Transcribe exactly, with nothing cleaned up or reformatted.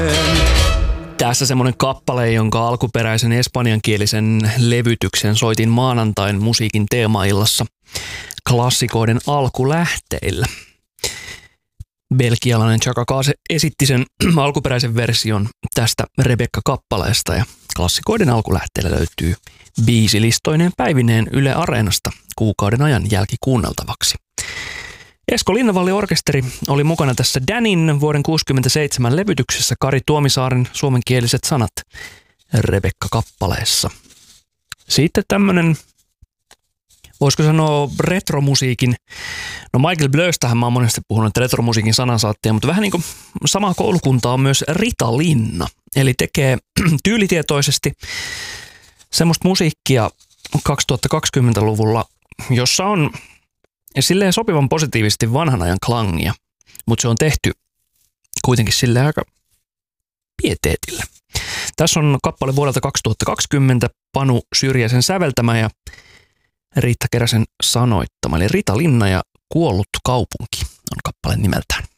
Tässä semmoinen kappale, jonka alkuperäisen espanjankielisen levytyksen soitin maanantain musiikin teemaillassa klassikoiden alkulähteillä. Belgialainen Chaka Kase esitti sen alkuperäisen version tästä Rebekka-kappaleesta ja klassikoiden alkulähteellä löytyy biisilistoineen päivineen Yle Areenasta kuukauden ajan jälkikuunneltavaksi. Esko Linnavalli-orkesteri oli mukana tässä Danin vuoden kuusikymmentäseitsemän levytyksessä Kari Tuomisaaren suomenkieliset sanat Rebekka-kappaleessa. Sitten tämmönen, voisiko sanoa retromusiikin, no Michael Blöstähän mä oon monesti puhunut, että retromusiikin sanansaattia, mutta vähän niin kuin samaa koulukuntaa on myös Rita Linna. Eli tekee tyylitietoisesti semmoista musiikkia kaksituhattakaksikymmentäluvulla, jossa on silleen sopivan positiivisesti vanhan ajan klangia, mutta se on tehty kuitenkin silleen aika pieteetillä. Tässä on kappale vuodelta kaksituhattakaksikymmentä, Panu Syrjäsen säveltämä ja Riitta Keräsen sanoittama, eli Rita Linna ja Kuollut kaupunki on kappale nimeltään.